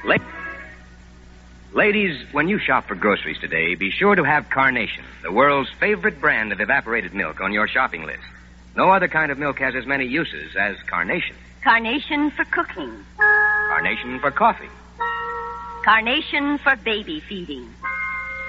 La- Ladies, when you shop for groceries today, be sure to have Carnation, the world's favorite brand of evaporated milk, on your shopping list. No other kind of milk has as many uses as Carnation. Carnation for cooking. Carnation for coffee. Carnation for baby feeding.